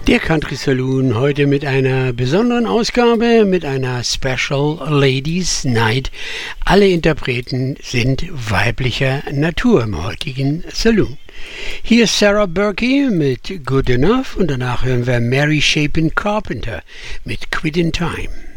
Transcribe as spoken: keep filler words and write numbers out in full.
Der Country Saloon heute mit einer besonderen Ausgabe, mit einer Special Ladies Night. Alle Interpreten sind weiblicher Natur im heutigen Saloon. Hier ist Sarah Berkey mit Good Enough und danach hören wir Mary Chapin Carpenter mit Quit in Time.